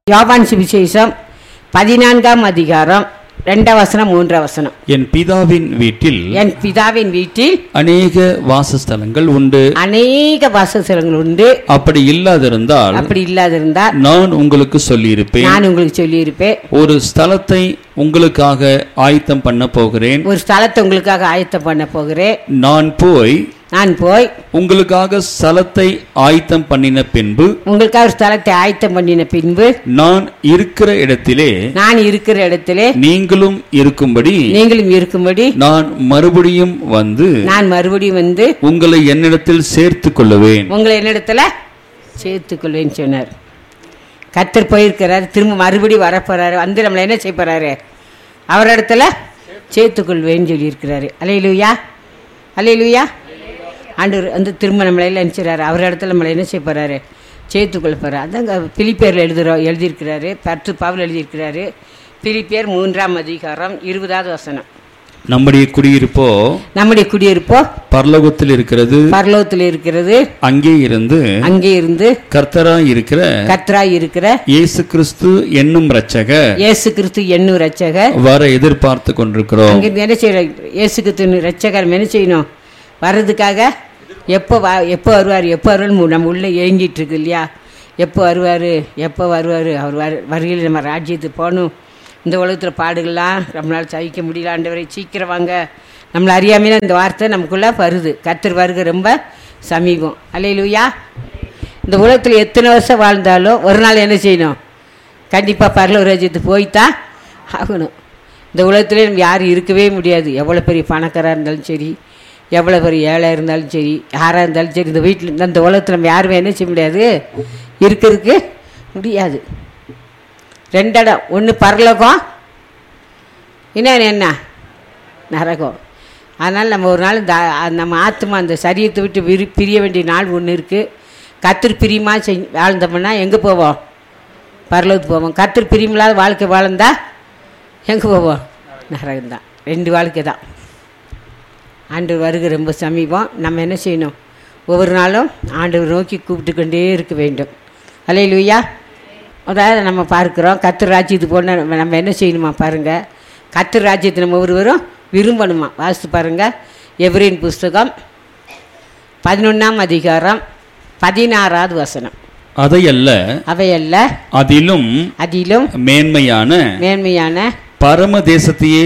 யோவான் சுவிசேஷம் 14ஆம் அதிகாரம் 2 வசனம் 3 வசனம். என் பிதாவின் வீட்டில் அநேக வாசஸ்தலங்கள் உண்டு. அப்படி இல்லாதிருந்தால் நான் உங்களுக்கு சொல்லியிருப்பேன். ஒரு ஸ்தலத்தை உங்களுக்காக ஆயத்தம் பண்ண போகிறேன். நான் போய் உங்களுக்காக ஸ்தலத்தை ஆயத்தம் பண்ணின பின்பு நான் இருக்கிற இடத்திலே நீங்களும் இருக்கும்படி நான் மறுபடியும் வந்து உங்களை என்னிடத்தில் சேர்த்துக் கொள்ளுவேன் சொன்னார். கர்த்தர் போயிருக்கிறார், திரும்ப மறுபடியும் வரப்போறாரு, வந்து நம்மளை என்ன செய்ய போறாரு? அவரிடத்துல சேர்த்துக்கொள்வேன்னு சொல்லியிருக்கிறாரு. அல்லேலூயா, அல்லேலூயா. ஆண்டவர் வந்து திரும்ப நம்மளை நினைச்சிடறாரு, அவர் இடத்துல நம்மளை என்ன செய்ய போறாரு? சேர்த்துக்கொள்ள போறாரு. அதாங்க பிலிப்பியரில் எழுதியிருக்கிறாரு, பவுல் எழுதியிருக்கிறாரு. பிலிப்பியர் 3ஆம் அதிகாரம் 20வது வசனம். நம்முடைய குடியிருப்போ பரலோகத்தில் இருக்கிறது. அங்கே இருந்து கர்த்தராய் இருக்கிற இயேசு கிறிஸ்து என்னும் இரட்சகர் வர எதிர்பார்த்து கொண்டிருக்கிறோம். அங்க என்ன செய்யறோம்? இயேசு கிறிஸ்து இரட்சகர் என்ன செய்யணும்? வர்றதுக்காக எப்போ வருவார் நம்ம உள்ள ஏங்கிட்டு இருக்கு இல்லையா? எப்போ வருவார்? அவர் வருகையில் நம்ம ராஜ்யத்துக்கு போகணும். இந்த உலகத்தில் பாடுகள்லாம் நம்மளால் சகிக்க முடியல, ஆண்டவரை சீக்கிரம் வாங்க. நம்மளை அறியாமையில இந்த வார்த்தை நமக்குள்ளே வருது. கர்த்தர் வருகை ரொம்ப சமீபம். அல்லேலூயா. இந்த உலகத்தில் எத்தனை வருஷம் வாழ்ந்தாலும் ஒரு நாள் என்ன செய்யணும்? கண்டிப்பாக பரலோக ராஜ்யத்துக்கு போய்தான் ஆகணும். இந்த உலகத்துலேயே நம்ம யாரும் இருக்கவே முடியாது. எவ்வளோ பெரிய பணக்காராக இருந்தாலும் சரி, எவ்வளோ பெரிய ஏழை இருந்தாலும் சரி, யாராக இருந்தாலும் சரி, இந்த வீட்டில் இந்த உலகத்தில் நம்ம யாருமே என்ன செய்ய முடியாது, இருக்கிறதுக்கு முடியாது. 2 இடம், ஒன்று பரலோகம், இன்னொன்று என்ன? நரகம். அதனால் நம்ம ஒரு நாள் நம்ம ஆத்மா அந்த சரீரத்தை விட்டு பிரிய வேண்டிய நாள் ஒன்று இருக்குது. கர்த்தர் பிரியமாக வாழ்ந்தோம்னா எங்கே போவோம்? பரலோகத்துக்கு போவோம். கர்த்தர் பிரியமில்லாத வாழ்க்கை வாழ்ந்தா எங்கே போவோம்? நரகம்தான். 2 வாழ்க்கை தான். ஆண்டவர் வருகை ரொம்ப சமீபம். நம்ம என்ன செய்யணும்? ஒவ்வொரு நாளும் ஆண்டவர் நோக்கி கூப்பிட்டு கொண்டே இருக்க வேண்டும். அல்லேலூயா. அதாவது நம்ம பார்க்குறோம், கர்த்தர் ராஜ்யத்துக்கு போனால் நம்ம என்ன செய்யணுமா பாருங்கள். கர்த்தர் ராஜ்யத்தை நம்ம ஒவ்வொருவரும் விரும்பணுமா? வாசித்து பாருங்கள். எபிரேயர் புஸ்தகம் 11ஆம் அதிகாரம் 16வது வசனம். அவையல்ல அதிலும் மேன்மையான பரம தேசத்தையே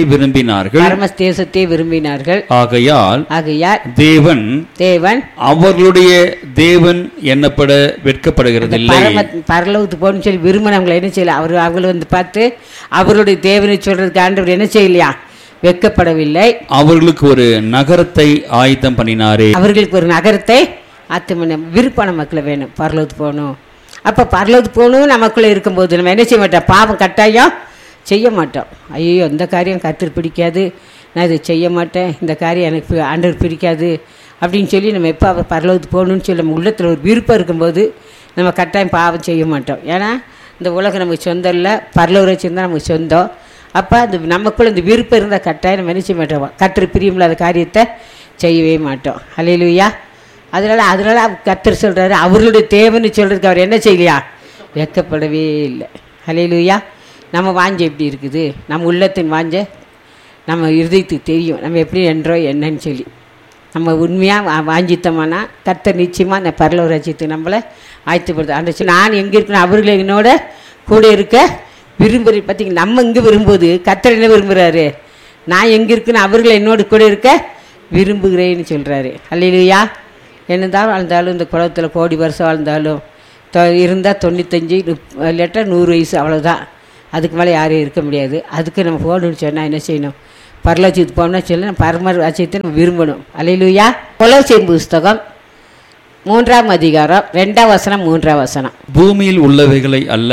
விரும்பினார்கள். ஆகையால் தேவன் அவர்களுடைய தேவன் என்னப்பட வெட்கப்படுகிறதில்லை. பரலோகத்துக்கு போகணும்னு சொல்லி விரும்பினவங்களை என்ன செய்யல? அவர்களை வந்து பார்த்து அவருடைய தேவனை சொல்றதுக்கு ஆண்டவர் என்ன செய்யலையா? வெட்கப்படவில்லை. அவர்களுக்கு ஒரு நகரத்தை ஆயத்தம் பண்ணினாரே. விருப்பான மக்களை வேணும். பரலோகத்துக்கு போகணும். அப்போ பரலோகத்துக்கு போகணும் நமக்குள்ளே இருக்கும்போது நம்ம என்ன செய்ய மாட்டோம்? பாவம் கட்டாயம் செய்ய மாட்டோம். ஐயோ, இந்த காரியம் கர்த்தர் பிடிக்காது, நான் இதை செய்ய மாட்டேன், இந்த காரியம் எனக்கு ஆண்டவர் பிடிக்காது அப்படின்னு சொல்லி நம்ம எப்போ பரலோகத்துக்கு போகணுன்னு சொல்லி நம்ம உள்ளத்தில் ஒரு விருப்பம் இருக்கும்போது நம்ம கட்டாயம் பாவம் செய்ய மாட்டோம். ஏன்னா இந்த உலகம் நமக்கு சொந்தம் இல்லை, பரலோக ராஜ்யம் தான் நமக்கு சொந்தம். அப்போ அந்த நமக்குள்ள இந்த விருப்பம் இருந்தால் கட்டாயம் நம்ம என்ன செய்ய மாட்டோம்? கர்த்தர் பிரியமில்லாத காரியத்தை செய்யவே மாட்டோம். அல்லேலூயா. அதனால் கர்த்தர் சொல்கிறாரு, அவர்களுடைய தேவன்னு சொல்கிறதுக்கு அவர் என்ன செய்யலையா? வெட்கப்படவே இல்லை. அல்லேலூயா. நம்ம வாஞ்சை எப்படி இருக்குது? நம்ம உள்ளத்தின் வாஞ்சை நம்ம இருதயத்துக்கு தெரியும். நம்ம எப்படி என்னன்னு சொல்லி நம்ம உண்மையாக வாஞ்சித்தோம்னா கர்த்தர் நிச்சயமாக அந்த பரலோக ராஜ்யத்துக்கு நம்மளை ஆயத்தப்படுது. அந்த நான் எங்கே இருக்கணும்? அவர்களை என்னோட கூட இருக்க விரும்புகிற. பார்த்தீங்கன்னா நம்ம இங்கே விரும்புவது கர்த்தர் என்ன விரும்புகிறாரு? நான் எங்கே இருக்குன்னு அவர்களை என்னோட கூட இருக்க விரும்புகிறேன்னு சொல்கிறாரு. அல்லேலூயா. என்னதான் வாழ்ந்தாலும் இந்த குளத்தில் கோடி வருஷம் வாழ்ந்தாலும் இருந்தால் 95 இல்லாட்டா 100 வயசு, அவ்வளோதான். அதுக்கு மேலே யாரும் இருக்க முடியாது. அதுக்கு நம்ம போகணும்னு சொன்னால் என்ன செய்யணும்? பரலோகத்துக்கு போகணும்னு சொல்லி நம்ம பரம ராஜ்யத்தை நம்ம விரும்பணும். அல்லேலூயா. கொலோசியர் புஸ்தகம் 3ஆம் அதிகாரம் 2ஆம் வசனம் 3ஆம் வசனம். பூமியில் உள்ளவைகளை அல்ல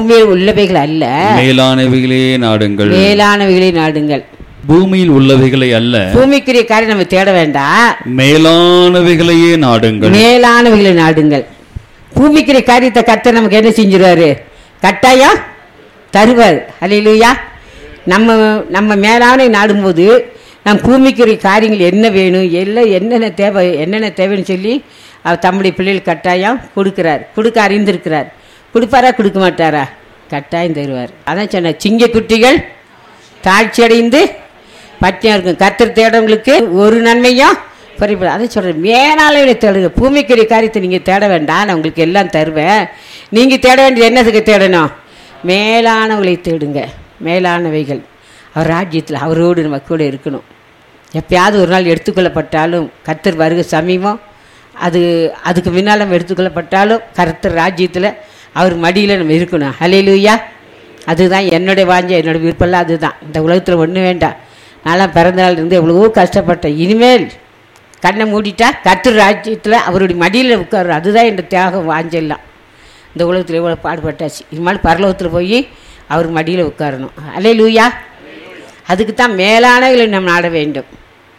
மேலானவைகளே நாடுங்கள். பூமியில் உள்ளவைகளை அல்ல, பூமிக்குரிய காரியம் நம்ம தேட வேண்டாம், மேலானவைகளையே நாடுங்கள். பூமிக்குரிய காரியத்தை கர்த்தர் நமக்கு என்ன செஞ்சிருவாரு? கட்டாயம் தருவார். அல்லேலூயா. நம்ம மேலான நாடும்போது நம் பூமிக்குரிய காரியங்கள் என்ன வேணும், என்னென்ன தேவைன்னு சொல்லி அவர் தம்முடைய பிள்ளைகள் கட்டாயம் கொடுக்க அறிந்திருக்கிறார். கொடுப்பாரா கொடுக்க மாட்டாரா? கட்டாயம் தருவார். அதான் சொன்ன சிங்கக்குட்டிகள் தாழ்ச்சி அடைந்து பட்டினியாக இருக்கும். கர்த்தர் தேடவங்களுக்கு ஒரு நன்மையும் குறைபடும். அதை சொல்கிறேன், மேலாளர்களை தேடுங்க. பூமிக்குரிய காரியத்தை நீங்கள் தேட வேண்டாம், நான் உங்களுக்கு எல்லாம் தருவேன். நீங்கள் தேட வேண்டியது என்னதுக்கு தேடணும்? மேலானவங்களை தேடுங்க. மேலானவைகள் அவர் ராஜ்யத்தில் அவரோடு நம்ம கூட இருக்கணும். எப்பயாவது ஒரு நாள் எடுத்துக்கொள்ளப்பட்டாலும் கர்த்தர் வருகை சமீபம், அதுக்கு முன்னால் நம்ம எடுத்துக்கொள்ளப்பட்டாலும் கர்த்தர் ராஜ்யத்தில் அவர் மடியில் நம்ம இருக்கணும். ஹல்லேலூயா. அதுதான் என்னுடைய வாஞ்சை, என்னோடய விருப்பம்லாம் அதுதான். இந்த உலகத்தில் ஒன்றும் வேண்டாம். நான்லாம் பிறந்த நாள் இருந்து எவ்வளவோ கஷ்டப்பட்டேன். இனிமேல் கண்ணை மூடிட்டா கர்த்தர் ராஜ்யத்தில் அவருடைய மடியில் உட்கார்றோம். அதுதான் என் தியாகம் வாஞ்செல்லாம். இந்த உலகத்தில் எவ்வளோ பாடுபட்டாச்சு. இனிமேல் பரலோகத்தில் போய் அவர் மடியில் உட்காரணும். ஹல்லேலூயா. அதுக்கு தான் மேலானவர்களை நாம் நாட வேண்டும்.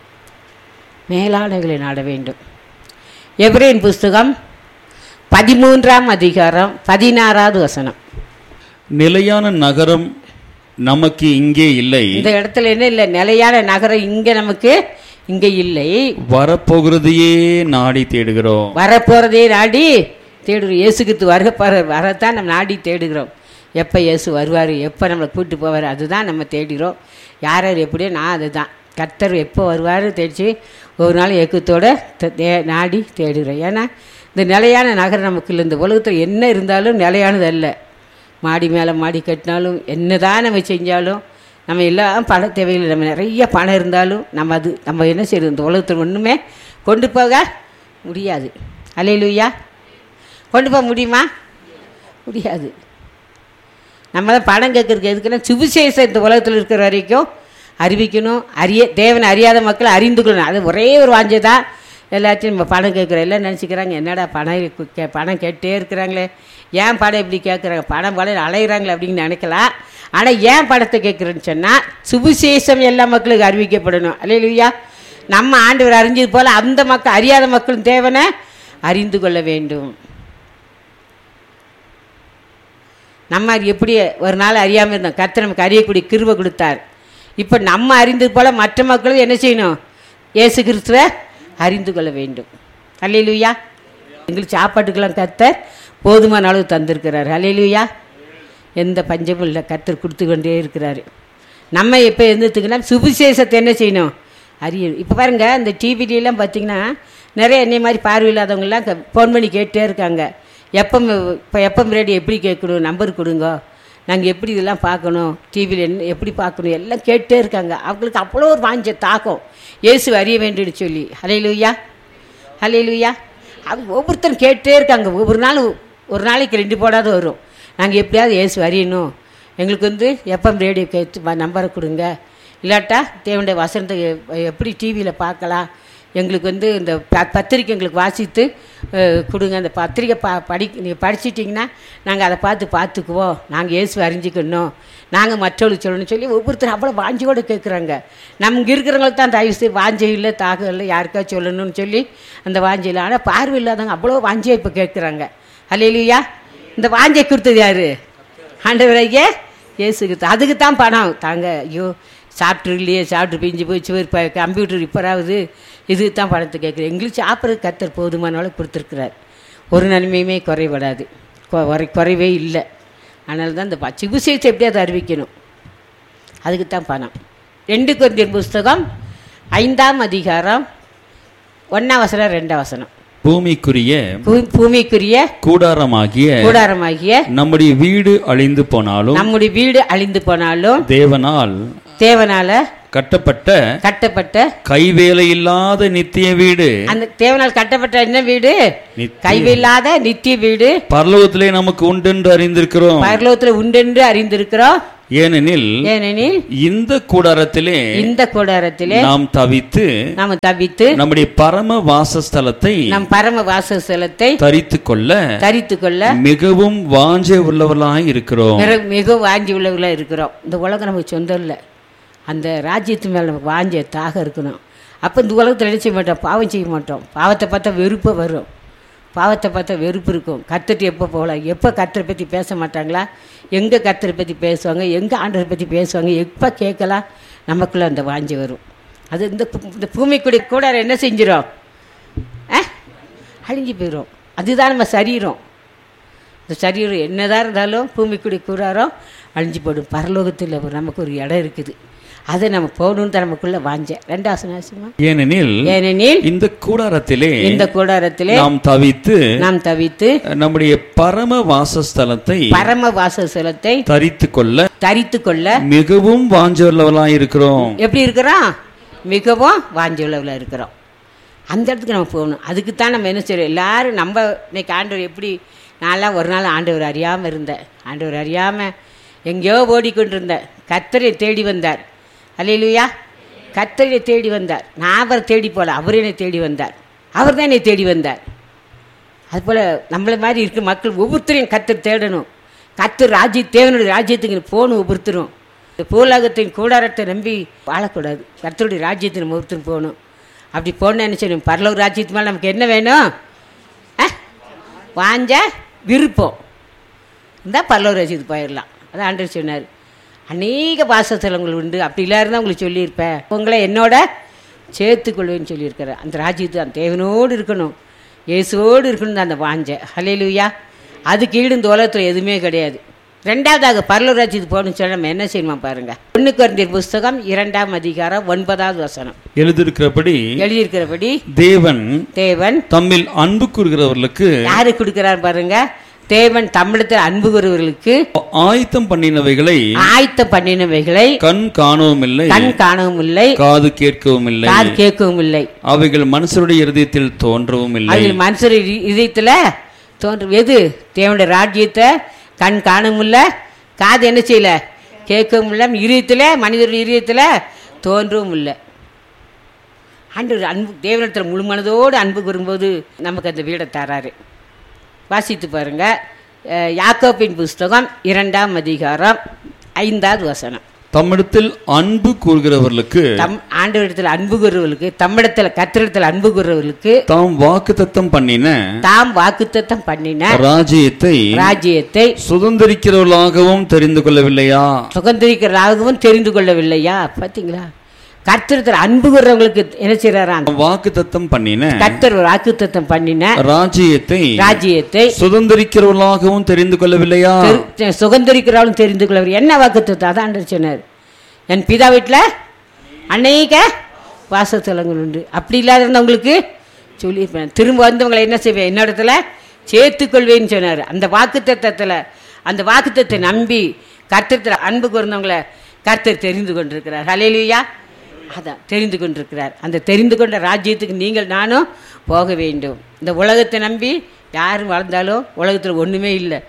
மேலானவர்களை நாட வேண்டும். எபிரேயர் புஸ்தகம் 13ஆம் அதிகாரம் 16வது வசனம். நிலையான நகரம் நமக்கு இங்கே இல்லை. இந்த இடத்துல என்ன இல்லை? நிலையான நகரம் இங்கே நமக்கு இங்கே இல்லை. வரப்போகிறதையே நாடி தேடுகிறோம். வரப்போகிறதையே நாடி தேடுகிறோம். இயேசு கிறிஸ்து வரத்தான் நம்ம நாடி தேடுகிறோம். எப்போ இயேசு வருவார், எப்போ நம்மளை கூப்பிட்டு போவார், அதுதான் நம்ம தேடுகிறோம். யார் எப்படியோ நான் அதுதான். கர்த்தர் எப்போ வருவார் தேடிச்சு ஒரு நாள் ஏக்கத்தோடு நாடி தேடுகிறோம். ஏன்னா இந்த நிலையான நகரம் நமக்கு இல்லை. இந்த உலகத்தில் என்ன இருந்தாலும் நிலையானது அல்ல. மாடி மேலே மாடி கட்டினாலும் என்ன தான் நம்ம செஞ்சாலும் நம்ம எல்லாம் பண தேவைகள், நம்ம நிறைய பணம் இருந்தாலும் நம்ம என்ன செய்யறது? இந்த உலகத்தில் ஒன்றுமே கொண்டு போக முடியாது. ஹல்லேலூயா. கொண்டு போக முடியுமா? முடியாது. நம்ம தான் பணம் கேட்குறதுக்கு எதுக்குன்னா சுவிசேஷம் இந்த உலகத்தில் இருக்கிற வரைக்கும் அறிவிக்கணும். தேவனை அறியாத மக்களை அறிந்து கொள்ளணும். அது ஒரே ஒரு வாஞ்சை தான். எல்லாத்தையும் நம்ம பணம் கேட்குறோம். எல்லாம் நினச்சிக்கிறாங்க, என்னடா பணம் கேட்டே இருக்கிறாங்களே, ஏன் பணம் இப்படி கேட்குறாங்க, பணம் அலைகிறாங்களே அப்படின்னு நினைக்கலாம். ஆனால் ஏன் பணத்தை கேட்குறேன்னு சொன்னால் சுவிசேஷம் எல்லா மக்களுக்கு அறிவிக்கப்படணும். அல்லேலூயா. நம்ம ஆண்டவர் அறிஞ்சது போல் அந்த மக்கள் அறியாத மக்களும் தேவனை அறிந்து கொள்ள வேண்டும். நம்ம எப்படி ஒரு நாள் அறியாமல் இருந்தோம், கர்த்தர் நமக்கு அறியக்கூடிய கிருபை கொடுத்தார். இப்போ நம்ம அறிந்தது போல் மற்ற மக்களும் என்ன செய்யணும்? இயேசு கிறிஸ்துவை அறிந்து கொள்ள வேண்டும். அல்லேலூயா. எங்களுக்கு சாப்பாட்டுக்கெல்லாம் கர்த்தர் போதுமான அளவு தந்திருக்கிறார். அல்லேலூயா. எந்த பஞ்சமும் இல்லை, கர்த்தர் கொடுத்து கொண்டே இருக்கிறாரு. நம்ம இப்போ இருந்ததுக்குன்னா சுவிசேஷத்தை என்ன செய்யணும்? அறியணும். இப்போ பாருங்கள், இந்த டிவிலாம் பார்த்திங்கன்னா நிறைய என்னை மாதிரி பார்வையில்லாதவங்களாம் ஃபோன் பண்ணி கேட்டே இருக்காங்க. எப்பம் ரேடியோ எப்படி கேட்கணும், நம்பர் கொடுங்க, நாங்கள் எப்படி இதெல்லாம் பார்க்கணும், டிவியில் எப்படி பார்க்கணும், எல்லாம் கேட்டே இருக்காங்க. அவங்களுக்கு அவ்வளோ ஒரு வாஞ்ச தாக்கம் இயேசு அறிய வேண்டும்னு சொல்லி. ஹல்லேலூயா. ஹல்லேலூயா. அவங்க ஒவ்வொருத்தரும் கேட்டே இருக்காங்க. ஒரு நாளைக்கு 2 போடாத வரும். நாங்கள் எப்படியாவது இயேசு அறியணும், எங்களுக்கு எப்பம் ரேடியோ கேட்டு நம்பரை கொடுங்க, இல்லாட்டா தேவனுடைய வசனத்தை எப்படி டிவியில் பார்க்கலாம், எங்களுக்கு இந்த பத்திரிக்கை எங்களுக்கு வாசித்து கொடுங்க, அந்த பத்திரிக்கை நீங்கள் படிச்சிட்டிங்கன்னா நாங்கள் அதை பார்த்துக்குவோம், நாங்கள் இயேசு அறிஞ்சிக்கணும், நாங்கள் மற்றவர்களுக்கு சொல்லணும்னு சொல்லி ஒவ்வொருத்தரும் அவ்வளோ வாஞ்சியோடு கேட்குறாங்க. நமக்கு இருக்கிறவங்களுக்கு தான் தயவு செய்து வாஞ்சை இல்லை, தாகம் இல்லை, யாருக்கா சொல்லணும்னு சொல்லி அந்த வாஞ்சை இல்லை. ஆனால் பார்வை இல்லாதவங்க அவ்வளோ வாஞ்சியாக இப்போ கேட்குறாங்க. அல்லேலூயா. இந்த வாஞ்சை கொடுத்தது யார்? ஆண்டவராகிய இயேசு கிறிஸ்து. அதுக்கு தான் பணம் தாங்க. ஐயோ சாப்பிட்டு இல்லையே, சாப்பிட்டு பிஞ்சு போய் கம்ப்யூட்டர் இப்போராவது இதுக்கு தான் பணத்தை கேட்குறேன். எங்களுக்கு சாப்பிட்றது கர்த்தர் போதுமான அளவு கொடுத்துருக்குறார். ஒரு நன்மையுமே குறைபடாது, குறைவே இல்லை. அதனால தான் இந்த சுவிசேஷத்தை எப்படியாவது அறிவிக்கணும், அதுக்கு தான் பணம். 2 கொரிந்தியர் புஸ்தகம் 5ஆம் அதிகாரம் 1ஆம் வசனம் 2ஆம் வசனம். பூமிக்குரிய கூடாரமாகிய நம்முடைய வீடு அழிந்து போனாலும் தேவனால கட்டப்பட்ட கைவேலை இல்லாத நித்திய வீடு. அந்த தேவனால் கட்டப்பட்ட என்ன வீடு? கைவேலாத நித்திய வீடு பரலோகத்திலே நமக்கு உண்டென்று அறிந்திருக்கிறோம். ஏனெனில் இந்த கூடாரத்திலே நாம் தவித்து நம்முடைய பரம வாசஸ்தலத்தை தரித்து கொள்ள மிகவும் வாஞ்சை உள்ளவர்களாய் இருக்கிறோம். இந்த உலகம் நமக்கு சொந்தம் இல்லை. அந்த ராஜ்யத்து மேலே நமக்கு வாஞ்ச தாக இருக்கணும். அப்போ இந்த உலகத்தில் நினைச்ச மாட்டோம், பாவம் செய்ய மாட்டோம். பாவத்தை பார்த்தா வெறுப்பு வரும், பாவத்தை பார்த்தா வெறுப்பு இருக்கும். கர்த்தர் எப்போ போகலாம், எப்போ கர்த்தரை பற்றி பேச மாட்டாங்களா, எங்கே கர்த்தரை பற்றி பேசுவாங்க, எங்கே ஆண்டவரை பற்றி பேசுவாங்க, எப்போ கேட்கலாம், நமக்குள்ளே அந்த வாஞ்சி வரும். அது இந்த பூமிக்குடி கூட என்ன செஞ்சிடும்? அழிஞ்சு போயிடும். அதுதான் நம்ம சரீரம். இந்த சரீரம் என்னதான் இருந்தாலும் பூமிக்குடி கூறாரோ அழிஞ்சு போடும். பரலோகத்தில் நமக்கு ஒரு இடம் இருக்குது, அதை நம்ம போகணும்னு தான் நமக்குள்ள வாஞ்ச. 2 ஏனெனில் இந்த கூடாரத்திலே நாம் தவித்து நம்முடைய பரம வாசஸ்தலத்தை தரித்து கொள்ள மிகவும் வாஞ்சவர்களாய் இருக்கிறோம். எப்படி இருக்கிறோம்? மிகவும் வாஞ்சவர்களா இருக்கிறோம். அந்த இடத்துக்கு நம்ம போகணும். அதுக்கு தான் நம்ம என்ன செய்யறோம்? எல்லாரும் நம்ம இன்னைக்கு ஆண்டவர் எப்படி, நான்லாம் ஒரு நாள் ஆண்டவர் அறியாமல் இருந்தேன். ஆண்டவர் அறியாமல் எங்கேயோ ஓடிக்கொண்டிருந்தேன். கர்த்தரை தேடி வந்தார். அல்லேலூயா. கர்த்தரை தேடி வந்தார். நான் அவரை தேடி போல, அவர் என்னை தேடி வந்தார். அவர் தான் என்னை தேடி வந்தார். அதுபோல் நம்மளை மாதிரி இருக்க மக்கள் ஒவ்வொருத்தரையும் கர்த்தர் தேடணும். கர்த்தர் தேவனுடைய ராஜ்யத்துக்கு போகணும். ஒவ்வொருத்தரும் இந்த பூலோகத்தின் கூடாரத்தை நம்பி வாழக்கூடாது. கர்த்தருடைய ராஜ்யத்தை நம்ம ஒவ்வொருத்தரும் போகணும். அப்படி போகணுன்னு நினச்சோம். பரலோக ராஜ்யத்து மேலே நமக்கு என்ன வேணும்? வாஞ்ச விருப்பம் இருந்தால் பரலோக ராஜ்யத்துக்கு போயிடலாம். அதான் ஆண்டவர் சொன்னார். அநேக வாசஸ்தலங்கள் உண்டு, அப்படி இல்லாருந்தான் உங்களுக்கு சொல்லியிருப்பேன், உங்களை என்னோட சேர்த்துக்கொள்வேன்னு சொல்லியிருக்கிறேன். அந்த ராஜ்யத்து அந்த தேவனோடு இருக்கணும், இயேசுவோடு இருக்கணும் தான் அந்த வாஞ்ச. ஹல்லேலூயா. அதுக்கு ஈடு இந்த உலகத்தில் எதுவுமே கிடையாது. 2வதாக பரலோக ராஜ்யத்துக்கு போகணும்னு சொல்லி நம்ம என்ன செய்யணுமா பாருங்க. 1 கொரிந்தியர் புஸ்தகம் 2ஆம் அதிகாரம் 9வது வசனம் எழுதியிருக்கிறபடி தேவன் தம்மில் அன்பு கூறுகிறவர்களுக்கு யாரு கொடுக்கிறார் பாருங்க. தேவன் தம்மிடத்தில் அன்பு கூறுவர்களுக்கு ஆயத்தம் பண்ணினவைகளை கண் காணவும் இல்லை, காது கேட்கவும் இல்லை, அவைகள் மனுஷருடைய இருதயத்தில் தோன்றவும் இல்லை. மனுஷருடைய இதயத்தில் தோன்றும் எது? தேவனுடைய ராஜ்யத்தை கண் காணவும் இல்லை, காது என்ன செய்யல, கேட்கவும் இல்லை, இதயத்தில் மனிதருடைய இதயத்தில் தோன்றவும் இல்லை. ஆண்டவர் அன்பு தேவனிடத்தில் முழு மனதோடு அன்பு கூறும்போது நமக்கு அந்த வீடை தராரு. வாசித்து பாருங்க. யாக்கோபின் புஸ்தகம் 2ஆம் அதிகாரம் 5வது வசனம். தம்மிடத்தில் அன்பு கூறுகிறவர்களுக்கு, ஆண்டவரிடத்தில் அன்பு கூறுவர்களுக்கு, தம்மிடத்தில் கர்த்தரிடத்தில் அன்பு கூறுவர்களுக்கு தாம் வாக்குத்தத்தம் பண்ணின ராஜ்யத்தை சுதந்திரிக்கிறவர்களாகவும் தெரிந்து கொள்ளவில்லையா? பாத்தீங்களா? கர்த்தரிடத்தில் அன்பு கூறவங்களுக்கு என்ன செய்யறாராம்? வாக்குத்தத்தம் பண்ணின, கர்த்தர் வாக்குத்தத்தம் பண்ணின ராஜ்யத்தை சுதந்திரிக்கிறவர்களாகவும் தெரிந்து கொள்ளவில்லையா? சுதந்திரிக்கிறவர்களும் தெரிந்து கொள்ளவில்லை. என்ன வாக்குத்தத்தம்? அதான் சொன்னார், என் பிதா வீட்டில் அநேக வாசஸ்தலங்கள் உண்டு. அப்படி இல்லாத இருந்தவங்களுக்கு சொல்லியிருப்பேன், திரும்ப வந்தவங்களை என்ன செய்வேன், என்னிடத்துல சேர்த்துக்கொள்வேன்னு சொன்னார். அந்த வாக்குத்தத்தை நம்பி கர்த்தரிடத்தில் அன்பு கூர்ந்தவங்களை கர்த்தர் தெரிந்து கொண்டிருக்கிறார். ஹல்லேலூயா. அதான் தெரிந்து கொண்டிருக்கிறார். அந்த தெரிந்து கொண்ட ராஜ்யத்துக்கு நீங்கள் நானும் போக வேண்டும். இந்த உலகத்தை நம்பி யாரும் வாழ்ந்தாலும் உலகத்தில் ஒன்றுமே இல்லை.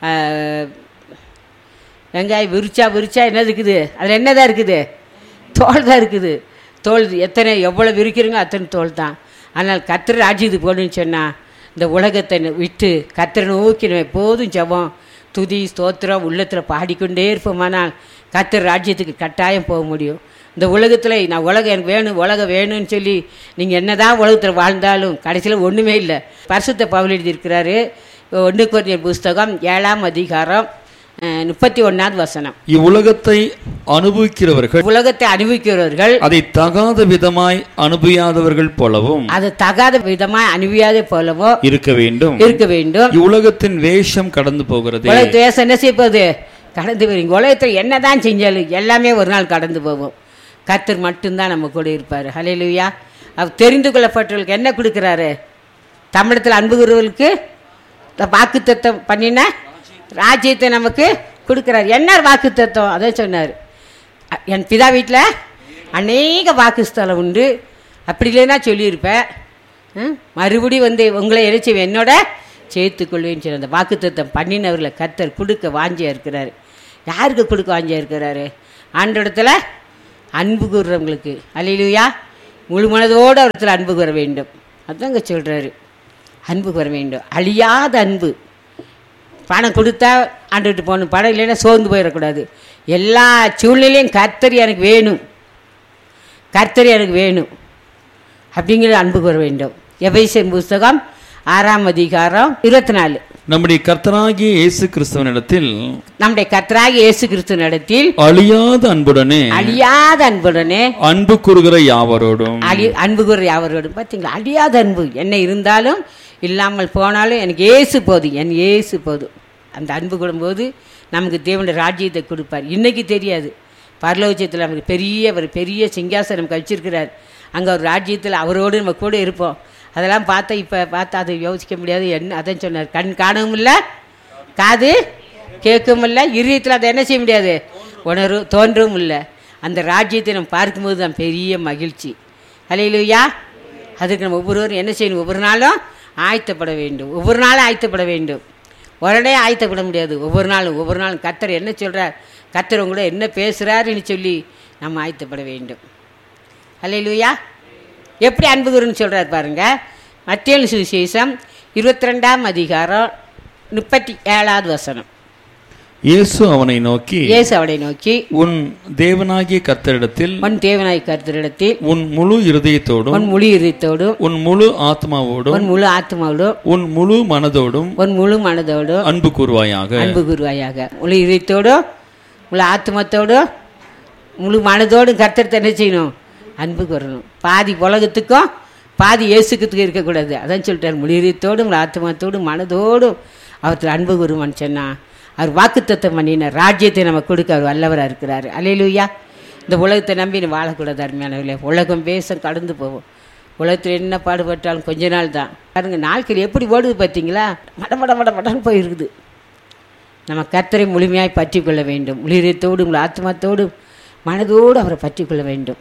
வெங்காயம் விரிச்சா என்ன இருக்குது? அதில் என்னதான் இருக்குது? தோல் தான் இருக்குது. தோல் எவ்வளோ விரிக்கிறீங்க அத்தனை தோல் தான். ஆனால் கர்த்தர் ராஜ்யத்துக்கு போகணுன்னு சொன்னால் இந்த உலகத்தை விட்டு கர்த்தரை நோக்கி நம்ம எப்போதும் ஜெபம் துதி ஸ்தோத்திரம் உள்ளத்தில் பாடிக்கொண்டே இருப்போமானால் கர்த்தர் ராஜ்யத்துக்கு கட்டாயம் போக முடியும். இந்த உலகத்தில் நான் உலகம் வேணும்னு சொல்லி நீங்கள் என்ன தான் உலகத்தில் வாழ்ந்தாலும் கடைசியில் ஒன்றுமே இல்லை. பரிசுத்த பவுல் எழுதியிருக்கிறாரு. 1 கொரிந்தியர் புஸ்தகம் 7ஆம் அதிகாரம் 31வது வசனம். இவ்வுலகத்தை அனுபவிக்கிறவர்கள் அதை தகாத விதமாய் அனுபவியாதவர்கள் போலவும் இருக்க வேண்டும். இவ்வுலகத்தின் வேஷம் கடந்து போகிறது. வேஷம் என்ன செய்வது? கடந்து போறீங்க. உலகத்தில் என்னதான் செஞ்சாலும் எல்லாமே ஒரு நாள் கடந்து போவோம். கர்த்தர் மட்டும்தான் நம்ம கூட இருப்பார். ஹல்லேலூயா. அவர் தெரிந்து கொள்ளப்பட்டவர்களுக்கு என்ன கொடுக்குறாரு? தமிழத்தில் அன்பு கூறுவர்களுக்கு வாக்குத்தத்தம் பண்ணின ராஜ்யத்தை நமக்கு கொடுக்குறாரு. என்ன வாக்குத்தத்தம்? அதை சொன்னார், என் பிதா வீட்டில் அநேக வாக்குஸ்தலம் உண்டு. அப்படி இல்லைன்னா சொல்லியிருப்பேன், மறுபடியும் வந்து உங்களை இறைச்சி என்னோட சேர்த்துக்கொள்வேன்னு சொல்லி அந்த வாக்குத்தத்தம் பண்ணினவர்களை கர்த்தர் கொடுக்க வாஞ்சியாக இருக்கிறாரு. யாருக்கு கொடுக்க வாஞ்சியாக இருக்கிறாரு? ஆண்டவரிடத்தில் அன்பு கூறுறவங்களுக்கு. அல்லேலூயா. முழு மனதோடு அவரிடத்தில் அன்பு கூற வேண்டும். அதுதாங்க சொல்கிறாரு, அன்பு கூற வேண்டும். அழியாத அன்பு. பணம் கொடுத்தா ஆண்டுகிட்டு போகணும், பணம் இல்லைன்னா சோர்ந்து போயிடக்கூடாது. எல்லா சூழ்நிலையும் கர்த்தர் எனக்கு வேணும் அப்படிங்கிற அன்பு கூற வேண்டும். எபேசியர் புஸ்தகம் 6ஆம் அதிகாரம் 24. நம்முடைய கர்த்தராகிய இயேசு கிறிஸ்துவினிடத்தில் அழியாத அன்புடனே அன்பு கூறுகிற யாவரோடும் பார்த்தீங்களா? அழியாத அன்பு. என்ன இருந்தாலும் இல்லாமல் போனாலும் எனக்கு இயேசு போதும், என் இயேசு போதும். அந்த அன்பு கூடும்போது நமக்கு தேவனுடைய ராஜ்யத்தை கொடுப்பார். இன்றைக்கி தெரியாது, பரலோகத்தில் நமக்கு பெரிய சிங்காசனம் கழிச்சிருக்கிறார். அங்கே ஒரு ராஜ்யத்தில் அவரோடு நம்ம கூட இருப்போம். அதெல்லாம் பார்த்தா இப்போ பார்த்தா அதை யோசிக்க முடியாது. என்ன அதான் சொன்னார், கண் காணவும் இல்லை, காது கேட்கவும் இல்லை, இருதயத்தில் அதை என்ன செய்ய முடியாது, தோன்றவும் இல்லை. அந்த ராஜ்யத்தை நம்ம பார்க்கும்போது தான் பெரிய மகிழ்ச்சி. அல்லேலூயா. அதுக்கு நம்ம ஒவ்வொருவரும் என்ன செய்யணும், ஒவ்வொரு நாளும் ஆயத்தப்பட வேண்டும். ஒவ்வொரு நாளும் ஆயத்தப்பட வேண்டும். உடனே ஆயத்தப்பட முடியாது. ஒவ்வொரு நாளும் கர்த்தர் என்ன சொல்கிறார், கர்த்தர் உங்களோட என்ன பேசுகிறாருன்னு சொல்லி நம்ம ஆயத்தப்பட வேண்டும். அல்லேலூயா. எப்படி அன்பு கூறுன்னு சொல்கிறார் பாருங்கள். மத்தேயு சுவிசேஷம் 22ஆம் அதிகாரம் 37வது வசனம். இயேசு அவனை நோக்கி, உன் தேவனாகிய கர்த்தரிடத்தில் உன் முழு இருதயத்தோடும் உன் முழு ஆத்மாவோடும் உன் முழு மனதோடும் அன்பு கூறுவாயாக. முழு இதயத்தோடும் முழு ஆத்மத்தோடும் முழு மனதோடும் கர்த்தர் என்ன செய்யணும், அன்பு கூறணும். பாதி உலகத்துக்கும் பாதி இயேசுக்கு இருக்கக்கூடாது. அதான் சொல்லிட்டார், முழு இதயத்தோடும் முழு ஆத்மத்தோடும் மனதோடும் அவர்கிட்ட அன்பு கூறுவான்னு சொன்னால் அவர் வாக்குத்தத்தம் பண்ணின ராஜ்யத்தை நம்ம கொடுக்க அவர் வல்லவராக இருக்கிறார். அல்லேலூயா. இந்த உலகத்தை நம்பி நம்ம வாழக்கூடாது. அருமையானவர்களே, உலகம் பேசம் கடந்து போவோம். உலகத்தில் என்ன பாடுபட்டாலும் கொஞ்ச நாள் தான். பாருங்க, நாட்கள் எப்படி ஓடுது பார்த்தீங்களா, மடன்னு போயிருக்குது. நம்ம கர்த்தரை முழுமையாய் பற்றி கொள்ள வேண்டும். உளிரியத்தோடு உங்கள் ஆத்மாத்தோடு மனதோடு அவரை பற்றி கொள்ள வேண்டும்.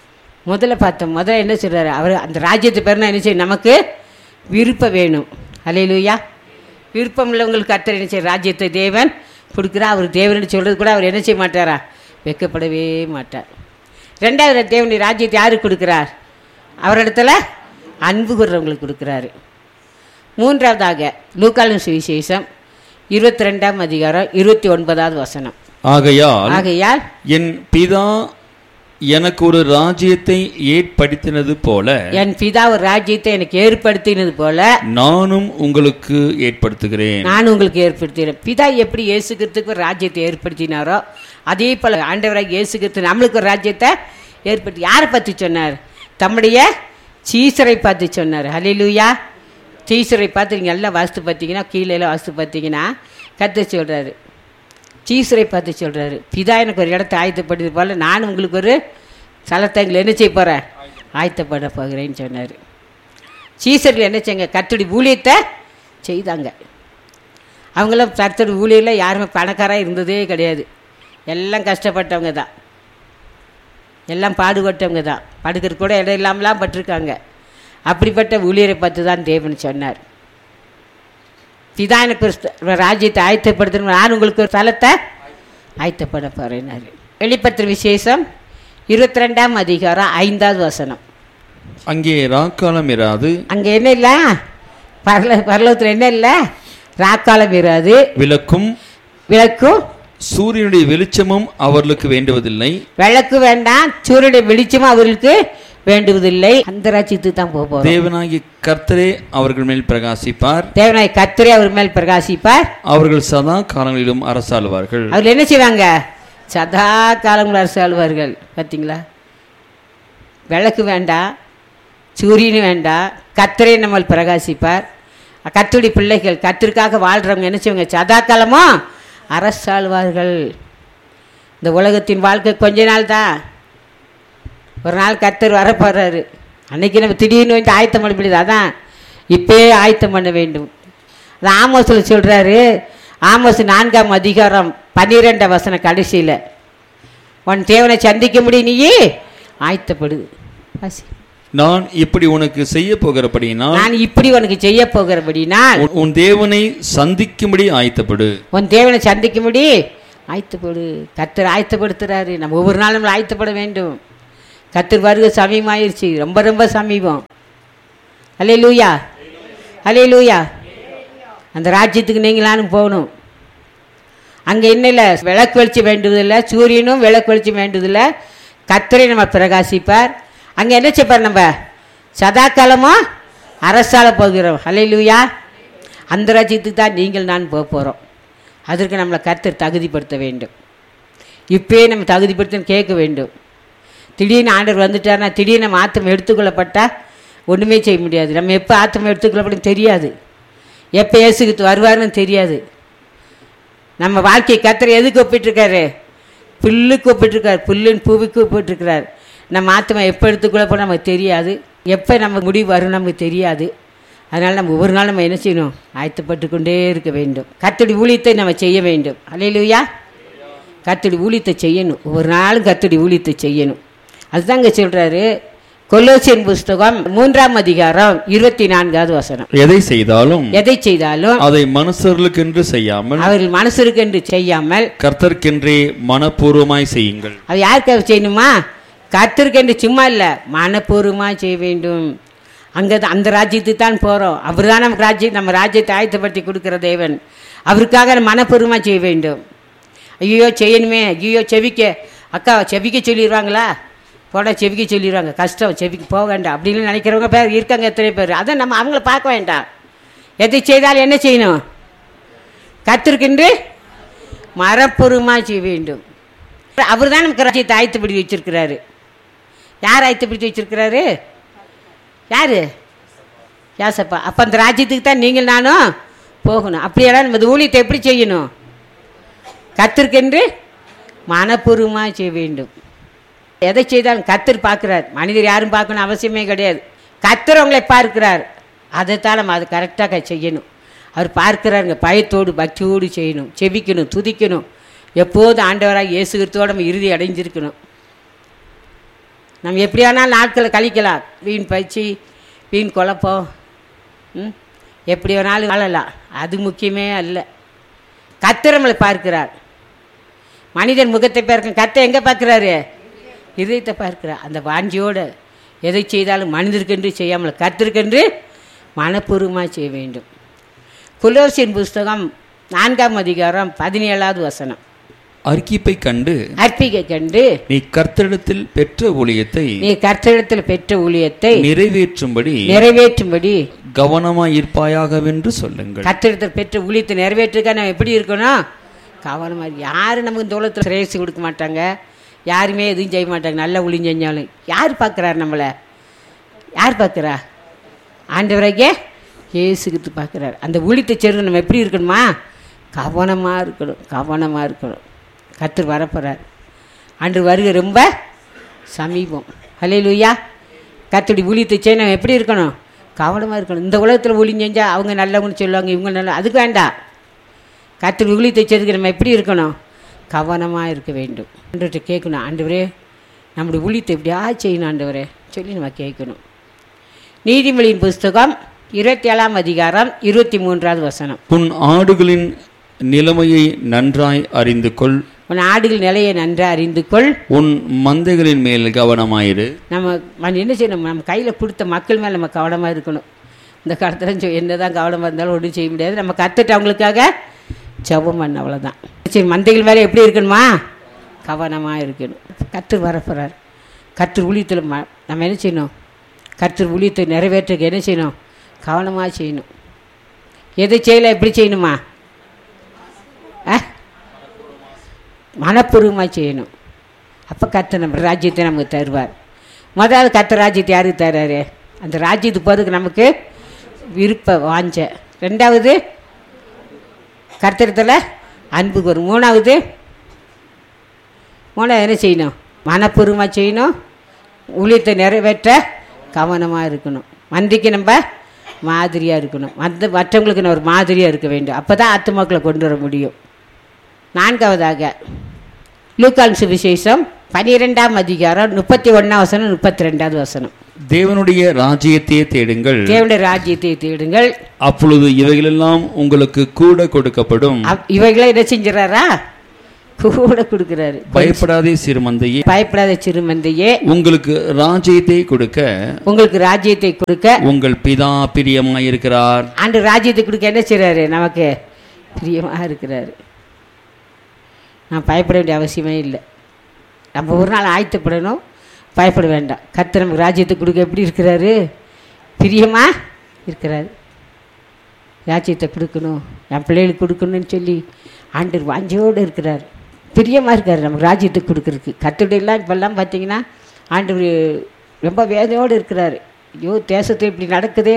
முதல்ல என்ன சொல்கிறாரு, அவர் அந்த ராஜ்யத்தை பேர்னா என்ன செய்யும், நமக்கு விருப்பம் வேணும். அல்லேலூயா. விருப்பம் உள்ளவங்களுக்கு கர்த்தர் என்ன செய்ய, ராஜ்யத்தை தேவன் கொடுக்குறா. அவர் தேவன் சொல்கிறது கூட அவர் என்ன செய்ய மாட்டாரா, வெட்கப்படவே மாட்டார். ரெண்டாவது, தேவனுடைய ராஜ்யத்தை யாருக்கு கொடுக்குறார், அவரிடத்துல அன்பு கூறுறவங்களுக்கு கொடுக்குறாரு. மூன்றாவதாக லூக்காவின் சுவிசேஷம் 22ஆம் அதிகாரம் 29வது வசனம். ஆகையால் என் பிதா எனக்கு ஒரு ராஜ்யத்தை ஏற்படுத்தினது போல, என் பிதா ஒரு ராஜ்யத்தை எனக்கு ஏற்படுத்தினது போல நானும் உங்களுக்கு ஏற்படுத்துகிறேன். பிதா எப்படி இயேசு கிறிஸ்துக்கு ஒரு ராஜ்யத்தை ஏற்படுத்தினாரோ அதே போல ஆண்டவராக இயேசு கிறிஸ்து நம்மளுக்கு ஒரு ராஜ்யத்தை ஏற்படுத்தி. யாரை பற்றி சொன்னார், தம்முடைய சீசரை பார்த்து சொன்னார். அல்லேலூயா. சீசரை பார்த்து நீங்கள் எல்லாம் வாஸ்து பார்த்தீங்கன்னா, கீழே வாஸ்து பார்த்தீங்கன்னா கர்த்தர் சொல்கிறாரு, சீசரை பார்த்து சொல்கிறாரு, பிதா எனக்கு ஒரு இடத்தை ஆயத்தப்படுது போல் நான் உங்களுக்கு ஒரு ஸ்தலத்தை என்ன செய்ய போகிறேன், ஆயத்தப்பட போகிறேன்னு சொன்னார். சீசர்கள் என்ன செய்யுங்க, கர்த்தருடைய ஊழியத்தை செய்தாங்க. அவங்களாம் கர்த்தருடைய ஊழியரில் யாருமே பணக்காராக இருந்ததே கிடையாது. எல்லாம் கஷ்டப்பட்டவங்க தான், எல்லாம் பாடுபட்டவங்க தான். படுக்கிற கூட இடம் இல்லாமலாம் பட்டிருக்காங்க. அப்படிப்பட்ட ஊழியரை பார்த்து தான் தேவன் சொன்னார், பிதா எனக்கு ஒரு ராஜ்யத்தை ஆயத்தப்படுத்தணும், நான் உங்களுக்கு ஒரு ஸ்தலத்தை ஆயத்தப்பட போகிறேன்னாரு. வெளிப்படுத்துகிற விசேஷம் 22ஆம் அதிகாரம் 5வது வசனம். அங்கே ராக்காலம் இராது. அங்கே என்ன இல்லை, பரலோகத்தில் என்ன இல்லை, ராக்காலம் இராது. விளக்கும் சூரியனுடைய வெளிச்சமும் அவர்களுக்கு வேண்டுவதில்லை. விளக்கு வேண்டாம், சூரியனுடைய வெளிச்சமும் அவர்களுக்கு வேண்டுவதில்லை. அந்த ராஜ்யத்துக்கு தான் போவோம். தேவனாகிய கர்த்தரே அவர்கள் மேல் பிரகாசிப்பார். அவர் மேல் பிரகாசிப்பார். அவர்கள் சதா காலங்களிலும் அரசாளுவார்கள். அவர்கள் என்ன செய்வாங்க, சதா காலங்களும் அரசாளுவார்கள். பார்த்தீங்களா, விளக்கு வேண்டாம், சூரியனும் வேண்டாம், கர்த்தரே நம்ம பிரகாசிப்பார். கர்த்தருடைய பிள்ளைகள் கர்த்தருக்காக வாழ்கிறவங்க என்ன செய்வாங்க, சதா காலமும் அரசாளுவார்கள். இந்த உலகத்தின் வாழ்க்கை கொஞ்ச நாள் தான். ஒரு நாள் கர்த்தர் வரப்போறாரு. அன்னைக்கு நம்ம திடீர்னு வந்து ஆயத்தம் பண்ண முடியாது. அதான் இப்பயே ஆயத்தம் பண்ண வேண்டும். அது ஆமோஸில் சொல்கிறாரு. ஆமோஸ் 4ஆம் அதிகாரம் 12ஆம் வசனம் கடைசியில், உன் தேவனை சந்திக்க முடியும், நீயே ஆயத்தப்படுது. நான் இப்படி உனக்கு செய்ய போகிறபடினால் உன் தேவனை சந்திக்கும்படி ஆயத்தப்படு. உன் தேவனை சந்திக்கும்படி ஆயத்தப்படு. கர்த்தர் ஆயத்தப்படுத்துறாரு. நம்ம ஒவ்வொரு நாளும் ஆயத்தப்பட வேண்டும். கர்த்தர் வருகை சமீபமாயிருச்சு, ரொம்ப ரொம்ப சமீபம். அல்லேலூயா, அல்லேலூயா. அந்த ராஜ்யத்துக்கு நீங்களானும் போகணும். அங்கே என்ன இல்லை, விளக்கு வெளிச்சம் வேண்டுவதில்லை, சூரியனும் விளக்கு வெளிச்சம் வேண்டுவதில்லை, கர்த்தரை நம்ம பிரகாசிப்பார். அங்கே என்ன செய்ப்பார், நம்ம சதா காலமும் அரசால போகிறோம். அல்லேலூயா. அந்த ராஜ்யத்துக்கு தான் நீங்கள் நான் போக போகிறோம். அதற்கு நம்மளை கர்த்தர் தகுதிப்படுத்த வேண்டும். இப்போயே நம்ம தகுதிப்படுத்தணும் கேட்க வேண்டும். திடீர்னு ஆண்டவர் வந்துட்டார்னா, திடீர்னு நம்ம ஆத்தம் எடுத்துக்கொள்ளப்பட்டால் ஒன்றுமே செய்ய முடியாது. நம்ம எப்போ ஆத்தம் எடுத்துக்கொள்ளப்படும் தெரியாது, எப்போ இயேசுக்கு வருவாருன்னு தெரியாது. நம்ம வாழ்க்கையை கர்த்தர் எதுக்கு ஒப்பிட்டுருக்காரு? புல்லுக்கு ஒப்பிட்டுருக்காரு. புல்லுன்னு பூவுக்கு ஒப்பிட்டுருக்கிறார். நம்ம ஆத்மா எப்போ எடுத்துக்குள்ளே போனால் நமக்கு தெரியாது, எப்போ நம்ம முடிவு வரும் நமக்கு தெரியாது. அதனால் நம்ம ஒவ்வொரு நாள் நம்ம என்ன செய்யணும்? ஆயத்தப்பட்டு கொண்டே இருக்க வேண்டும். கர்த்தருடைய ஊழியத்தை நம்ம செய்ய வேண்டும். அல்லேலூயா. கர்த்தருடைய ஊழியத்தை செய்யணும். ஒவ்வொரு நாளும் கர்த்தருடைய ஊழியத்தை செய்யணும். அதுதான் இங்கே சொல்கிறாரு. கொலோசியன் புஸ்தகம் 3ஆம் அதிகாரம் 24வது வசனம். எதை செய்தாலும் அதை மனுஷர்களுக்கென்று செய்யாமல், அவர்கள் மனுஷருக்கென்று செய்யாமல் கர்த்தருக்கென்றே மனப்பூர்வமாய் செய்யுங்கள். அது யாருக்காக செய்யணுமா? கர்த்தருக்கென்று சும்மா இல்லை, மனப்பூர்வமாக செய்ய வேண்டும். அங்கே அந்த ராஜ்யத்துக்கு தான் போகிறோம். அவர் தான் நமக்கு ராஜ்யம், நம்ம ராஜ்யத்தை ஆயத்தப்படுத்தி கொடுக்குற தேவன். அவருக்காக மனப்பூர்வமாக செய்ய வேண்டும். ஐயோ செய்யணுமே, ஐயோ செவிக்க அக்கா செவிக்க சொல்லிடுவாங்களா, போட செவிக்க சொல்லிடுவாங்க, கஷ்டம் செவிக்கு போக வேண்டாம் அப்படின்னு நினைக்கிறவங்க பேர் இருக்காங்க, எத்தனை பேர். அதை நம்ம அவங்கள பார்க்க வேண்டாம். எதை செய்தாலும் என்ன செய்யணும்? கர்த்தருக்கென்று மனப்பூர்வமாக செய்ய வேண்டும். அவர் தான் நமக்கு ராஜ்யத்தை ஆயத்தப்படுத்தி வச்சிருக்கிறாரு. யார் ஆயத்தப்படுத்தி வச்சிருக்கிறாரு? யார்? யாசப்பா. அப்போ அந்த ராஜ்யத்துக்கு தான் நீங்கள் நானும் போகணும். அப்படியெல்லாம் நம்ம ஊழியத்தை எப்படி செய்யணும்? கர்த்தருக்கென்று மனப்பூர்வமாக செய்ய வேண்டும். எதை செய்தாலும் கர்த்தர் பார்க்குறார். மனிதர் யாரும் பார்க்கணும் அவசியமே கிடையாது. கர்த்தர் உங்களை பார்க்கிறார். அதைத்தான் நம்ம அது கரெக்டாக செய்யணும். அவர் பார்க்குறாருங்க. பயத்தோடு பக்தியோடு செய்யணும், செபிக்கணும், துதிக்கணும். எப்போதும் ஆண்டவராக இயேசு கிறிஸ்துவோட நம்ம இறுதி அடைஞ்சிருக்கணும். நம்ம எப்படியானாலும் நாட்களை கழிக்கலாம். வீண் பயிற்சி, வீண் குழப்பம், எப்படி வேணாலும் வாழலாம். அது முக்கியமே அல்ல. கர்த்தர் நம்மளை பார்க்கிறார். மனிதன் முகத்தை பார்க்க, கர்த்தர் எங்கே பார்க்குறாரு? இதயத்தை பார்க்கிறார். அந்த வாஞ்சியோடு எதை செய்தாலும் மனிதருக்கென்று செய்யாமல் கர்த்தருக்கென்று மனப்பூர்வமாக செய்ய வேண்டும். கொலோசியன் புஸ்தகம் 4ஆம் அதிகாரம் 17வது வசனம். அர்ப்பணிப்பை கண்டு நீ கர்த்தரிடத்தில் பெற்ற ஊழியத்தை நிறைவேற்றும்படி கவனமாயிருப்பாயாகவென்று சொல்லுங்கள். கர்த்தரிடத்தில் பெற்ற ஊழியத்தை நிறைவேற்றுக்க நம்ம எப்படி இருக்கணும்? கவனமாக. யாரும் நமக்கு இந்த உலகத்தில் சிரேசி கொடுக்க மாட்டாங்க, யாருமே எதுவும் செய்ய மாட்டாங்க. நல்ல ஊழியம் செஞ்சாலும் யார் பார்க்குறாரு? நம்மளை யார் பார்க்குறா? ஆண்டவராகிய இயேசு கிறிஸ்து பார்க்குறாரு. அந்த ஊழியத்தை செய்கிறது நம்ம எப்படி இருக்கணுமா? கவனமாக இருக்கணும். கர்த்தர் வரப்போகிறார். அன்று வருகை ரொம்ப சமீபம். ஹல்லேலூயா. கர்த்தருடைய ஊழியத்தை செய்ய நம்ம எப்படி இருக்கணும்? கவனமாக இருக்கணும். இந்த உலகத்தில் ஊழியம் செஞ்சால் அவங்க நல்லவங்கன்னு சொல்லுவாங்க, இவங்க நல்ல, அதுக்கு வேண்டாம். கர்த்தருடைய ஊழியத்தை செய்யறதுக்கு நம்ம எப்படி இருக்கணும்? கவனமாக இருக்க வேண்டும். ஆண்டவர்கிட்ட கேட்கணும், ஆண்டவரே நம்முடைய ஊழியத்தை எப்படியா செய்யணும் ஆண்டவரே சொல்லி நம்ம கேட்கணும். நீதிமொழியின் புஸ்தகம் 27ஆம் அதிகாரம் 23வது வசனம். உன் ஆடுகளின் நிலைமையை நன்றாய் அறிந்து கொள். உன் ஆடுகள் நிலையை நன்றாக அறிந்து கொள். உன் மந்தைகளின் மேல் கவனமாயிரு. நம்ம என்ன செய்யணும்? நம்ம கையில் கொடுத்த மக்கள் மேலே நம்ம கவனமாக இருக்கணும். இந்த காலத்தில் என்ன தான் கவனமாக இருந்தாலும் ஒன்றும் செய்ய முடியாது. நம்ம கற்றுட்டு அவங்களுக்காக ஜெபம் பண்ண, அவ்வளோதான். சரி, மந்தைகள் மேலே எப்படி இருக்கணுமா? கவனமாக இருக்கணும். கர்த்தர் வரப்போகிறார். கர்த்தர் ஊழியத்தில் நம்ம என்ன செய்யணும்? கர்த்தர் ஊழியத்தை நிறைவேற்றுக்கு என்ன செய்யணும்? கவனமாக செய்யணும். எது செய்யலை எப்படி செய்யணுமா? மனப்பூர்வமாக செய்யணும். அப்போ கர்த்தர் நம்ம ராஜ்யத்தை நமக்கு தருவார். முதல்ல கர்த்தர் ராஜ்யத்தை யாருக்கு தர்றாரு? அந்த ராஜ்யத்துக்கு போகிறதுக்கு நமக்கு விருப்ப வாஞ்ச. ரெண்டாவது கர்த்தரத்தில் அன்புக்கு வரும். மூணாவது என்ன செய்யணும்? மனப்பூர்வமாக செய்யணும். ஊழியத்தை நிறைவேற்ற கவனமாக இருக்கணும். மந்திக்கு நம்ம மாதிரியாக இருக்கணும். மற்றவங்களுக்கு நம்ம ஒரு மாதிரியாக இருக்க வேண்டும். அப்போ தான் ஆத்துமாக்களை கொண்டு வர முடியும். நான்காவதாக லூக்கான் சுவிசேஷம் 12ஆம் அதிகாரம் 31ஆம் வசனம் 32வது வசனம். தேவனுடைய ராஜ்யத்தை தேடுங்கள். தேவனுடைய ராஜ்யத்தை தேடுங்கள், அப்பொழுது இவைகளெல்லாம் உங்களுக்கு கூட கொடுக்கப்படும். இவைகளை என்ன செஞ்சாரா? கூட கொடுக்கிறாரு. பயப்படாதே சிறுமந்தையே, உங்களுக்கு ராஜ்யத்தை கொடுக்க உங்கள் பிதா பிரியமாயிருக்கிறார். ஆண்டு ராஜ்யத்தை கொடுக்க என்ன செய்றாரு? நமக்கு பிரியமாக இருக்கிறாரு. நான் பயப்பட வேண்டிய அவசியமே இல்லை. நம்ம ஒரு நாள் ஆயத்தப்படணும், பயப்பட வேண்டாம். கர்த்தர் நமக்கு ராஜ்யத்தை கொடுக்க எப்படி இருக்கிறாரு? பிரியமாக இருக்கிறாரு. ராஜ்யத்தை கொடுக்கணும், என் பிள்ளைகளுக்கு கொடுக்கணும்னு சொல்லி ஆண்டவர் வாஞ்சையோடு இருக்கிறார். பிரியமாக இருக்கார் நமக்கு ராஜ்யத்தை கொடுக்குறதுக்கு. கர்த்தருடையெல்லாம் இப்போல்லாம் பார்த்தீங்கன்னா ஆண்டவர் ரொம்ப வேதனையோடு இருக்கிறார். ஐயோ தேசத்தில் இப்படி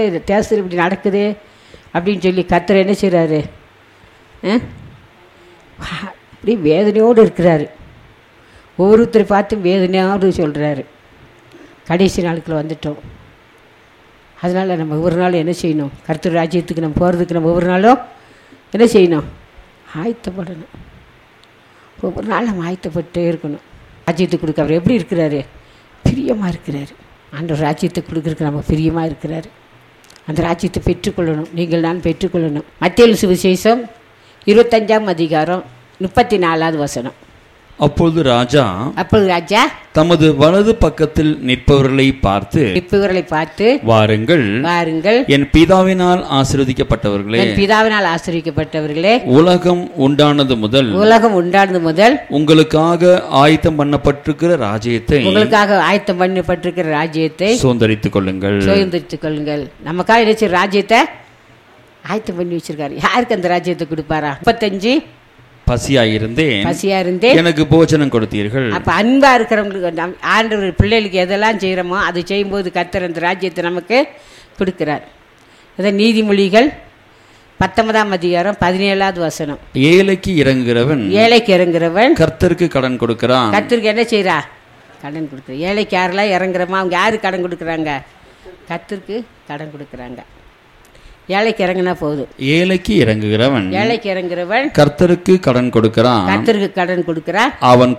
நடக்குதே அப்படின்னு சொல்லி கர்த்தர் என்ன செய்கிறாரு? அப்படி வேதனையோடு இருக்கிறாரு. ஒவ்வொருத்தரை பார்த்து வேதனையோடு சொல்கிறாரு. கடைசி நாளுக்குள்ள வந்துட்டோம். அதனால் நம்ம ஒவ்வொரு நாளும் என்ன செய்யணும்? கர்த்தர் ராஜ்யத்துக்கு நம்ம போகிறதுக்கு நம்ம ஒவ்வொரு நாளும் என்ன செய்யணும்? ஆயத்தப்படணும். ஒவ்வொரு நாள் நம்ம ஆயத்தப்பட்டே இருக்கணும். ராஜ்யத்துக்கு கொடுக்க அவர் எப்படி இருக்கிறாரு? பிரியமாக இருக்கிறாரு. ஆண்டவர் ராஜ்யத்தை கொடுக்குறதுக்கு நம்ம பிரியமாக இருக்கிறாரு. அந்த ராஜ்யத்தை பெற்றுக்கொள்ளணும். நீங்கள் நான் பெற்றுக்கொள்ளணும். மத்தேயு சுவிசேஷம் 25ஆம் அதிகாரம் 34வது வசனம். அப்பொழுது ராஜா தமது வலது பக்கத்தில் நிற்பவர்களை பார்த்து வாருங்கள், என் பிதாவினால் ஆசீர்வதிக்கப்பட்டவர்களே, உலகம் உண்டானது முதல் உங்களுக்காக ஆயத்தம் பண்ணப்பட்டிருக்கிற ராஜ்யத்தை சுதந்தரித்துக் கொள்ளுங்கள். நமக்காக நினைச்ச ராஜ்யத்தை ஆயத்தம் பண்ணி வச்சிருக்காரு. யாருக்கு அந்த ராஜ்யத்தை கொடுப்பாரா? 35 பசியாயிருந்தேன் எனக்கு போஜனம் கொடுத்தீர்கள். அப்ப அன்பா இருக்கிறவங்களுக்கு ஆண்டவர் பிள்ளைகளுக்கு எதெல்லாம் செய்யறோமோ அதை செய்யும்போது கர்த்தர் அந்த ராஜ்யத்தை நமக்கு கொடுக்கிறார். அதான் நீதிமொழிகள் 19ஆம் அதிகாரம் 17வது வசனம். ஏழைக்கு இறங்குகிறவன் கர்த்தருக்கு கடன் கொடுக்கிறான். கர்த்தருக்கு என்ன செய்யறா? கடன் கொடுக்குற. ஏழைக்கு யாரெல்லாம் இறங்குறோமா அவங்க யாருக்கு கடன் கொடுக்குறாங்க? கர்த்தருக்கு கடன் கொடுக்குறாங்க. ஏழைக்கு இறங்கினா போதும். ஏழைக்கு இறங்குகிறவன் கர்த்தருக்கு கடன் கொடுக்கிறான். அவன்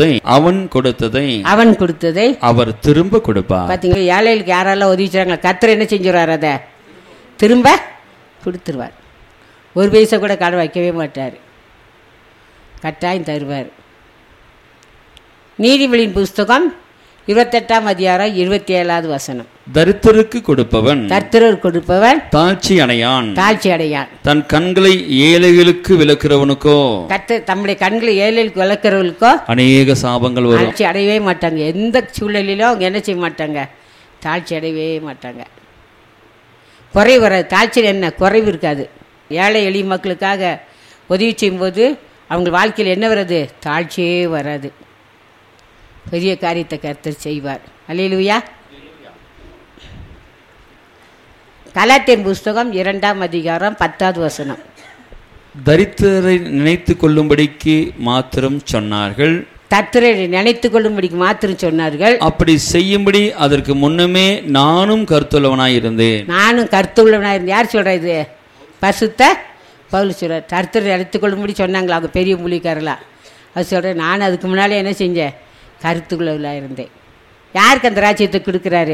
கொடுத்ததை அவர் திரும்ப கொடுப்பார். பாத்தீங்களா? ஏழைகளுக்கு யாரெல்லாம் உதவிச்சாங்க கர்த்தர் என்ன செஞ்சுருவார்? அதை திரும்ப கொடுத்துருவார். ஒரு பைசா கூட கடன் வைக்கவே மாட்டார். கட்டாயம் தருவார். நீதிமொழியின் புஸ்தகம் 28ஆம் அதிகாரம் 27வது வசனம். தரித்திரருக்கு கொடுப்பவன் தாழ்ச்சி அடையான். தன் கண்களை ஏழைகளுக்கு விலக்கிறவனுக்கோ தம்முடைய கண்களை ஏழைகளுக்கு விலக்கிறவர்களுக்கோ அநேக சாபங்கள் வரும். தாழ்ச்சி அடையவே மாட்டாங்க. எந்த சூழ்நிலையிலும் அவங்க என்ன செய்ய மாட்டாங்க? தாழ்ச்சி அடையவே மாட்டாங்க. குறைவு வராது. தாழ்ச்சியில் என்ன குறைவு இருக்காது. ஏழை எளிய மக்களுக்காக உதவி செய்யும்போது அவங்க வாழ்க்கையில் என்ன வராது? தாழ்ச்சியே வராது. பெரிய காரியத்தை கர்த்தர் செய்வார். அல்லேலூயா. கலாத்தியர் புஸ்தகம் 2ஆம் அதிகாரம் 10வது வசனம். தரித்திரரை நினைத்து கொள்ளும்படிக்கு மாத்திரம் சொன்னார்கள். அப்படி செய்யும்படி அதற்கு முன்னமே நானும் கருத்துள்ளவனாய் இருந்தேன். யார் சொல்ற? இது பரிசுத்த பவுல் சொல்றார். தரித்திரரை நினைத்து கொள்ளும்படி சொன்னாங்களா அவங்க பெரிய மூலிக்காரலா? அது சொல்கிறேன். நான் அதுக்கு முன்னாலே என்ன செஞ்சேன்? கருத்துக்குள்ளவளாக இருந்தேன். யாருக்கு அந்த ராஜ்யத்தை கொடுக்குறாரு?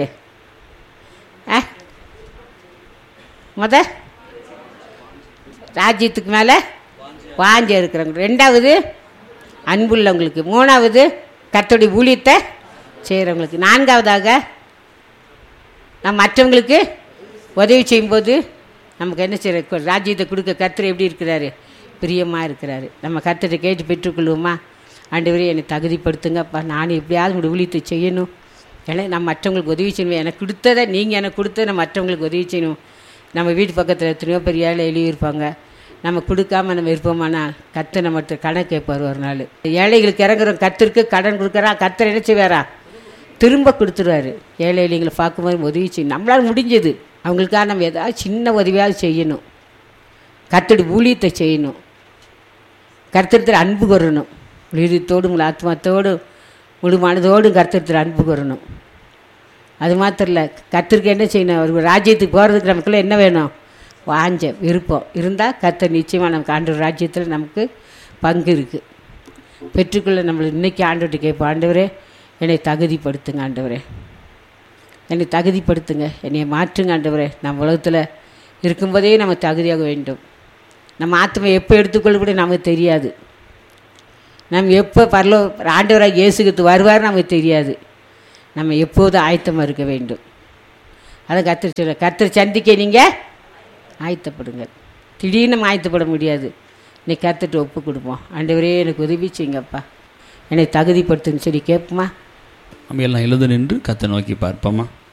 ராஜ்யத்துக்கு மேலே வாஞ்ச இருக்கிறவங்க. 2வது அன்புள்ளவங்களுக்கு. 3வது கர்த்தருடைய ஊழியத்தை செய்கிறவங்களுக்கு. 4வதாக நம்ம மற்றவங்களுக்கு உதவி செய்யும்போது நமக்கு என்ன செய்கிற ராஜ்யத்தை கொடுக்க கர்த்தர் எப்படி இருக்கிறாரு? பிரியமாக இருக்கிறாரு. நம்ம கர்த்தரை கேட்டு பெற்றுக்கொள்வோமா? ஆண்டவரே என்னை தகுதிப்படுத்துங்கப்பா, நான் எப்படியாவது உங்களுடைய ஊழியத்தை செய்யணும். ஏன்னா நான் மற்றவங்களுக்கு உதவி செய்யணும். எனக்கு கொடுத்ததை நீங்கள் எனக்கு கொடுத்ததை நான் மற்றவங்களுக்கு உதவி செய்யணும். நம்ம வீட்டு பக்கத்தில் எத்தனையோ பெரிய ஏழை எழுதியிருப்பாங்க. நம்ம கொடுக்காம நம்ம இருப்போமானா கர்த்தர் நம்மகிட்ட கடன் கேட்பார் ஒரு நாள். ஏழைகளுக்கு இறங்குறோம். கர்த்தருக்கு கடன் கொடுக்குறா. கர்த்தர் என்ன செய்வாரா? திரும்ப கொடுத்துருவாரு. ஏழை எளியங்களை பார்க்கும்போது உதவி செய்யணும். நம்மளால் முடிஞ்சது அவங்களுக்காக நம்ம ஏதாவது சின்ன உதவியாவது செய்யணும். கர்த்தருடைய ஊழியத்தை செய்யணும். கர்த்தருக்கு அன்பு கூறணும். உயிரத்தோடு உங்கள் ஆத்மாத்தோடு முழு மனதோடு கர்த்தருக்கு அன்பு கூறணும். அது மாத்திரம் இல்லை, கர்த்தருக்கு என்ன செய்யணும்? ஒரு ராஜ்யத்துக்கு போகிறதுக்கு நமக்குள்ள என்ன வேணும்? வாஞ்ச விருப்பம் இருந்தால் கர்த்தர் நிச்சயமாக நமக்கு ஆண்டவர் ராஜ்யத்தில் நமக்கு பங்கு இருக்குது. பெற்றுக்கொள்ள நம்மளை இன்றைக்கி ஆண்டவர்கிட்ட கேட்போம். ஆண்டவரே என்னை தகுதிப்படுத்துங்க. ஆண்டவரே என்னை தகுதிப்படுத்துங்க. என்னை மாற்றுங்க. ஆண்டவரே நம்ம உலகத்தில் இருக்கும்போதே நம்ம தகுதியாக வேண்டும். நம்ம ஆத்மா எப்போ எடுத்துக்கொள்ள கூட நமக்கு தெரியாது. நம்ம எப்போ ஆண்டவராக இயேசுக்கு வருவார் நமக்கு தெரியாது. நம்ம எப்போதும் ஆயத்தமாக இருக்க வேண்டும். அதை கர்த்தர் சொல்ல, கர்த்தர் சந்திக்க நீங்கள் ஆயத்தப்படுங்க. திடீர்னு நம்ம ஆயத்தப்பட முடியாது. இன்னைக்கு கர்த்தர்கிட்ட ஒப்பு கொடுப்போம். ஆண்டவரே எனக்கு உதவி செய்யுங்கப்பா, என்னை தகுதிப்படுத்துன்னு சொல்லி கேட்போமா? நம்ம எல்லாம் எழுந்து நின்று கர்த்தரை நோக்கி பார்ப்போமா?